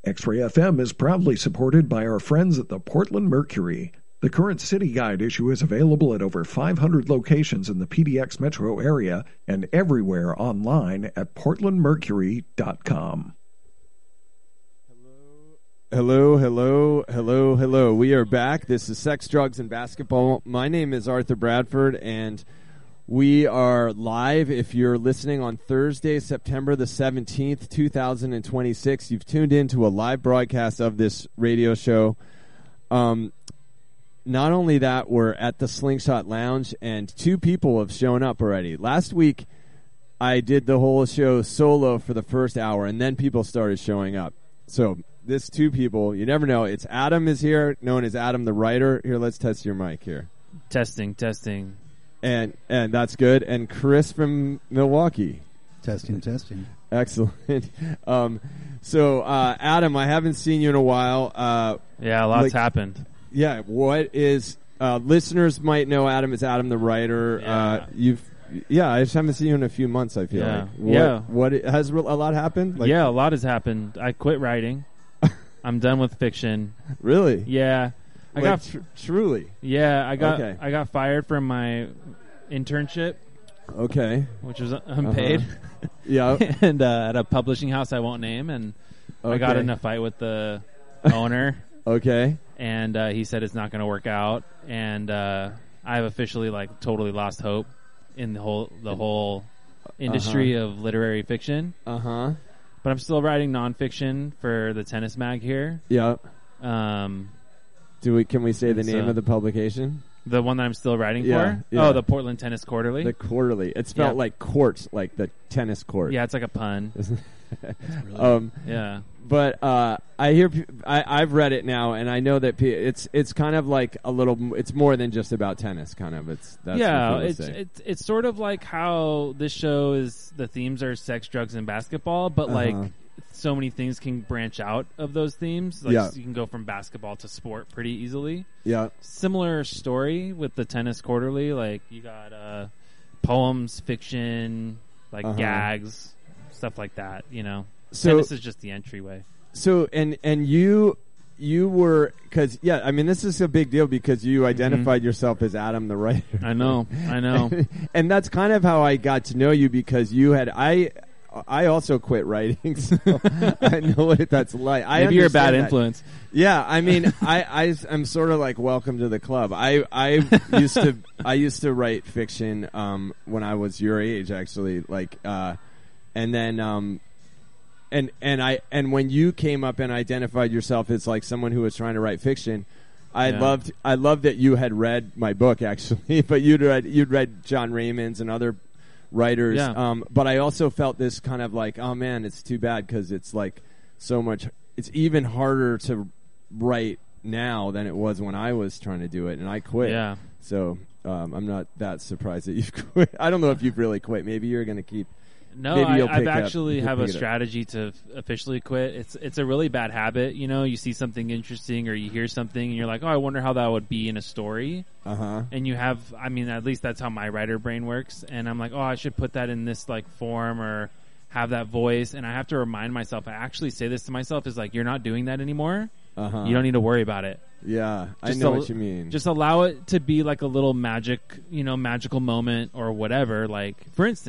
X-Ray FM is proudly supported by our friends at the Portland Mercury. The current City Guide issue is available at over 500 locations in the PDX metro area and everywhere online at portlandmercury.com. Hello. We are back. This is Sex, Drugs, and Basketball. My name is Arthur Bradford, and we are live. If you're listening on Thursday, September the 17th, 2026, you've tuned in to a live broadcast of this radio show. Not only that, we're at the Slingshot Lounge, and 2 people have shown up already. Last week, I did the whole show solo for the first hour, and then people started showing up. So this 2 people, you never know. It's Adam is here, known as Adam the writer. Here, let's test your mic here. Testing. And that's good. And Chris from Milwaukee. Testing. Excellent. So Adam, I haven't seen you in a while. Yeah, a lot's happened. Yeah, what is listeners might know Adam is Adam the writer. Yeah. I just haven't seen you in a few months, I feel like. What has a lot happened? A lot has happened. I quit writing. I'm done with fiction. Really? Yeah. Truly. Yeah, I got fired from my internship. Okay. Which was unpaid. Yeah. And at a publishing house I won't name, and I got in a fight with the owner. Okay. And he said it's not going to work out, and I've officially totally lost hope in the whole industry of literary fiction. But I'm still writing nonfiction for the tennis mag here. Yeah. Can we say the name of the publication? The one that I'm still writing for? Yeah. Oh, the Portland Tennis Quarterly. The Quarterly. It's spelled like court, like the tennis court. Yeah, it's like a pun. Yeah. But I hear I've read it now, and I know that it's kind of like a little. It's more than just about tennis, kind of. It's sort of like how this show is. The themes are sex, drugs, and basketball, but so many things can branch out of those themes. So you can go from basketball to sport pretty easily. Yeah. Similar story with the Tennis Quarterly. Like you got poems, fiction, gags, stuff like that. You know. So tennis is just the entryway. So and you were because this is a big deal because you identified yourself as Adam the writer. I know, and that's kind of how I got to know you because you had I also quit writing, so I know what that's like. Maybe you're a bad influence. Yeah, I'm sort of like welcome to the club. I used to write fiction when I was your age actually, and then. And when you came up and identified yourself as like someone who was trying to write fiction, I loved that you had read my book actually, but you'd read John Raymond's and other writers. Yeah. But I also felt this kind of like, oh man, it's too bad because it's like so much. It's even harder to write now than it was when I was trying to do it, and I quit. Yeah. So I'm not that surprised that you've quit. I don't know if you've really quit. Maybe you're going to keep. No, I've actually have a strategy to officially quit. It's a really bad habit. You know, you see something interesting or you hear something and you're like, oh, I wonder how that would be in a story. And you have, at least that's how my writer brain works. And I'm like, oh, I should put that in this form or have that voice. And I have to remind myself, I actually say this to myself is you're not doing that anymore. You don't need to worry about it. Yeah, I know what you mean. Just allow it to be like a little magical moment or whatever. For instance,